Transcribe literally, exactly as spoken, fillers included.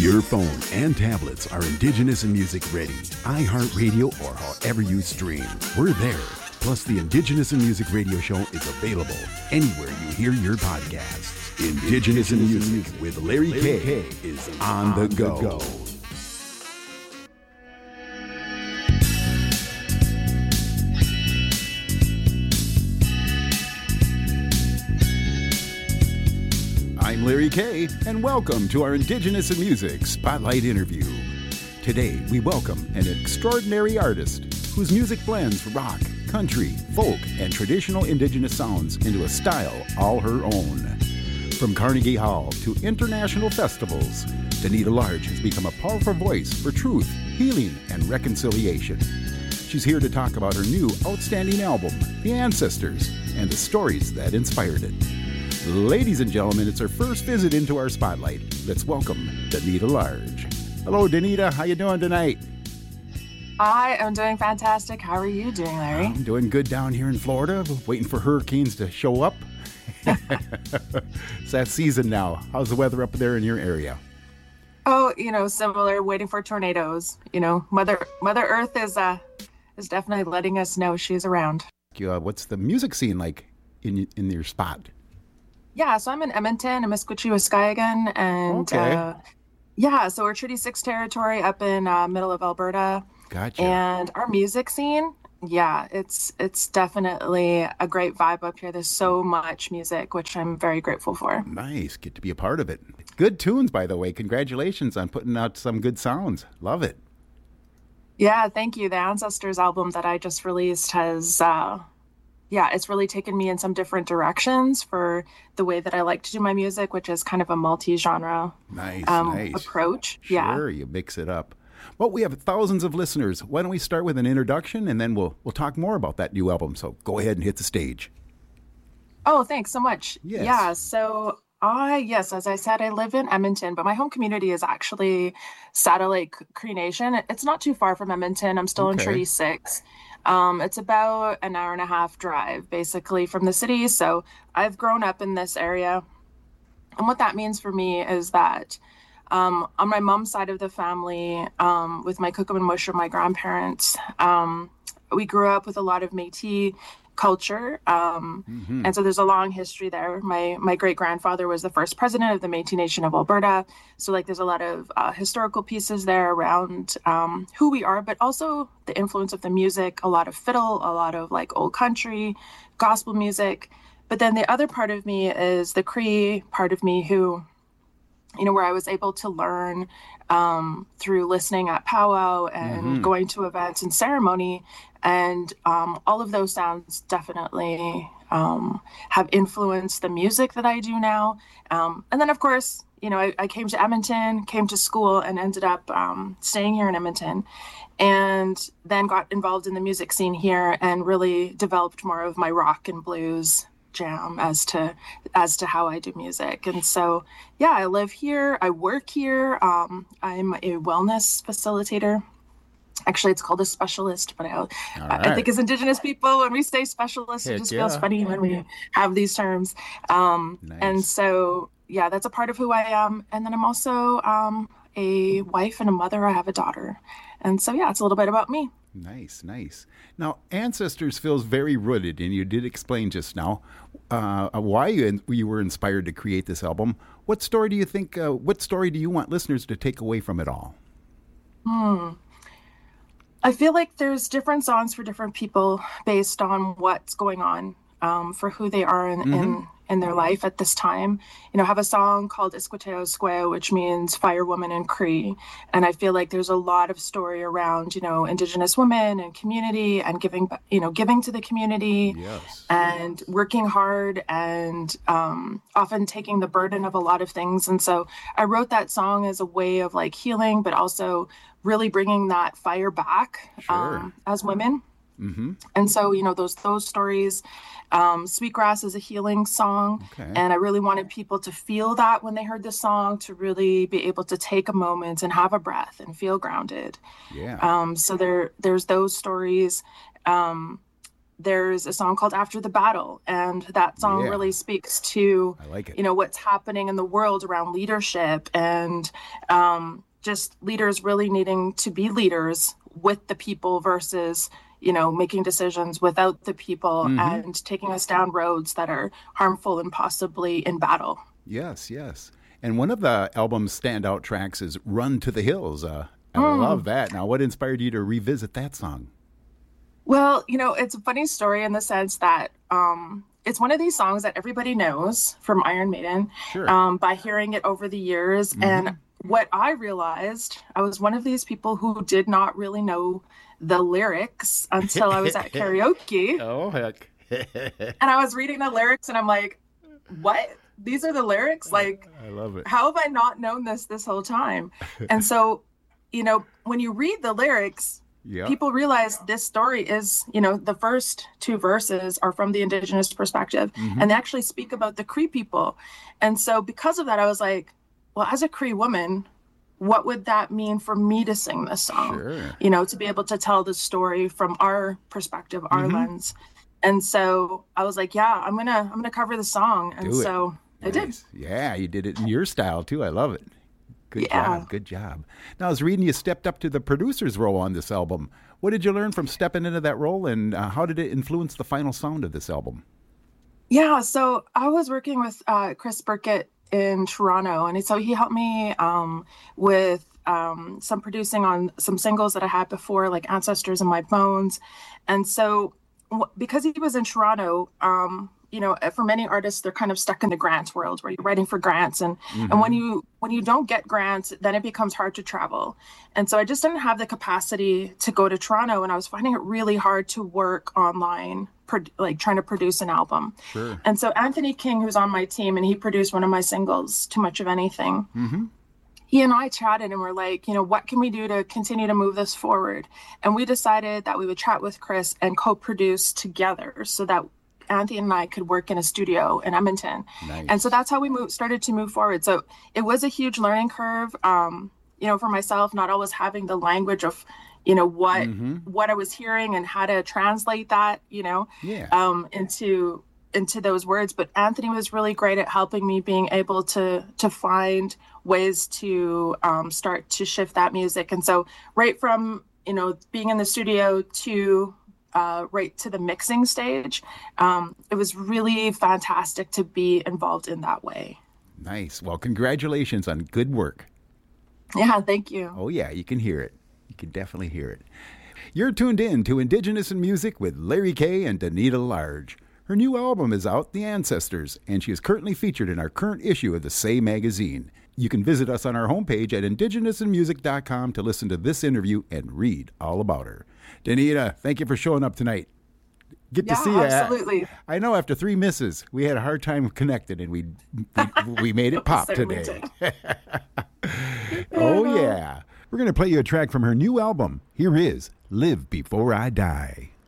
Your phone and tablets are Indigenous in Music ready. iHeartRadio or however you stream. We're there. Plus, the Indigenous in Music radio show is available anywhere you hear your podcasts. Indigenous in Music with Larry K is on the go. I'm Larry K, and welcome to our Indigenous in Music Spotlight interview. Today, we welcome an extraordinary artist whose music blends rock, country, folk, and traditional Indigenous sounds into a style all her own. From Carnegie Hall to international festivals, Danita Large has become a powerful voice for truth, healing, and reconciliation. She's here to talk about her new outstanding album, The Ancestors, and the stories that inspired it. Ladies and gentlemen, it's her first visit into our spotlight. Let's welcome Danita Large. Hello, Danita. How you doing tonight? I am doing fantastic. How are you doing, Larry? I'm doing good down here in Florida, waiting for hurricanes to show up. It's that season now. How's the weather up there in your area? Oh, you know, similar, waiting for tornadoes. You know, Mother Mother Earth is uh is definitely letting us know she's around. Uh, what's the music scene like in in your spot? Yeah, so I'm in Edmonton, Amiskwichi, Waskahigan, and okay. uh, yeah, so we're Treaty six territory up in uh, middle of Alberta. Gotcha. And our music scene, yeah, it's it's definitely a great vibe up here. There's so much music, which I'm very grateful for. Nice. Get to be a part of it. Good tunes, by the way. Congratulations on putting out some good sounds. Love it. Yeah, thank you. The Ancestors album that I just released has, uh, yeah, it's really taken me in some different directions for the way that I like to do my music, which is kind of a multi-genre nice, um, nice. approach. Sure, yeah. You mix it up. Well, we have thousands of listeners. Why don't we start with an introduction, and then we'll we'll talk more about that new album. So go ahead and hit the stage. Oh, thanks so much. Yes. Yeah, so I, yes, as I said, I live in Edmonton, but my home community is actually Satellite Cree Nation. It's not too far from Edmonton. I'm still Okay. in Treaty six. Um, it's about an hour and a half drive, basically, from the city. So I've grown up in this area. And what that means for me is that Um, on my mom's side of the family, um, with my Kukum and Musher, my grandparents, um, we grew up with a lot of Métis culture. Um, Mm-hmm. and so there's a long history there. My my great grandfather was the first president of the Métis Nation of Alberta. So like there's a lot of uh, historical pieces there around um, who we are, but also the influence of the music, a lot of fiddle, a lot of like old country, gospel music. But then the other part of me is the Cree part of me who, you know, where I was able to learn um, through listening at powwow and Mm-hmm. going to events and ceremony. And um, all of those sounds definitely um, have influenced the music that I do now. Um, and then, of course, you know, I, I came to Edmonton, came to school, and ended up um, staying here in Edmonton. And then got involved in the music scene here and really developed more of my rock and blues jam as to as to how I do music. And so yeah, I live here, I work here. um I'm a wellness facilitator. Actually, it's called a specialist, but I, All I right. think as Indigenous people, when we say specialist, Heck it just feels yeah. funny when we have these terms. Um Nice. and so yeah, that's a part of who I am. And then I'm also um a wife and a mother. I have a daughter. And so yeah, it's a little bit about me. Nice, nice. Now, Ancestors feels very rooted, and you did explain just now uh, why you, you were inspired to create this album. What story do you think, uh, what story do you want listeners to take away from it all? Hmm. I feel like there's different songs for different people based on what's going on um, for who they are in, Mm-hmm. in in their life at this time. You know, I have a song called Isquateo Square, which means fire woman in Cree. And I feel like there's a lot of story around, you know, Indigenous women and community and giving, you know, giving to the community Yes. and working hard and um, often taking the burden of a lot of things. And so I wrote that song as a way of like healing, but also really bringing that fire back Sure. um, as women. Mm-hmm. And so, you know, those those stories, um, Sweetgrass is a healing song. Okay. And I really wanted people to feel that when they heard the song, to really be able to take a moment and have a breath and feel grounded. Yeah. Um, so there there's those stories. Um, there's a song called After the Battle, and that song Yeah. really speaks to, I like it. you know, what's happening in the world around leadership and um, just leaders really needing to be leaders with the people versus, you know, making decisions without the people Mm-hmm. and taking us down roads that are harmful and possibly in battle. Yes, yes. And one of the album's standout tracks is Run to the Hills. Uh, I Mm. love that. Now, what inspired you to revisit that song? Well, you know, it's a funny story in the sense that um, it's one of these songs that everybody knows from Iron Maiden Sure. um, by hearing it over the years. Mm-hmm. And what I realized, I was one of these people who did not really know the lyrics until I was at karaoke. Oh, heck. And I was reading the lyrics and I'm like, what? These are the lyrics? Like, I love it. how have I not known this this whole time? And so, you know, when you read the lyrics, Yeah. people realize this story is, you know, the first two verses are from the Indigenous perspective, Mhm. and they actually speak about the Cree people. And so because of that, I was like, well, as a Cree woman, what would that mean for me to sing this song? Sure. You know, to be able to tell the story from our perspective, our Mhm. lens. And so I was like, yeah, I'm gonna I'm gonna cover the song. And Do it. so I did. Nice. Yeah, you did it in your style, too. I love it. Good Yeah. job. Good job. Now, I was reading you stepped up to the producer's role on this album. What did you learn from stepping into that role, and uh, how did it influence the final sound of this album? Yeah, so I was working with uh, Chris Burkett in Toronto, and so he helped me um, with um, some producing on some singles that I had before, like Ancestors in My Bones. And so w- because he was in Toronto, um, you know, for many artists, they're kind of stuck in the grants world where you're writing for grants. And, and when you when you don't get grants, then it becomes hard to travel. And so I just didn't have the capacity to go to Toronto, and I was finding it really hard to work online, pro- like trying to produce an album. Sure. And so Anthony King, who's on my team, and he produced one of my singles, Too Much of Anything. Mm-hmm. He and I chatted and we're like, you know, what can we do to continue to move this forward? And we decided that we would chat with Chris and co-produce together so that Anthony and I could work in a studio in Edmonton. Nice. And so that's how we moved, started to move forward. So it was a huge learning curve, um, you know, for myself, not always having the language of, you know, what Mhm. what I was hearing and how to translate that, you know, Yeah. um, into into those words. But Anthony was really great at helping me being able to to find ways to um, start to shift that music. And so right from, you know, being in the studio to uh, right to the mixing stage, um, it was really fantastic to be involved in that way. Nice. Well, congratulations on good work. Yeah, thank you. Oh, yeah, you can hear it. You can definitely hear it. You're tuned in to Indigenous in Music with Larry Kay and Danita Large. Her new album is out, The Ancestors, and she is currently featured in our current issue of the Say magazine. You can visit us on our homepage at indigenous in music dot com to listen to this interview and read all about her. Danita, thank you for showing up tonight. Good to Yeah, see you. absolutely. I know after three misses, we had a hard time connecting, and we we, we made it pop Certainly today. did. Oh, yeah. We're going to play you a track from her new album. Here is Live Before I Die.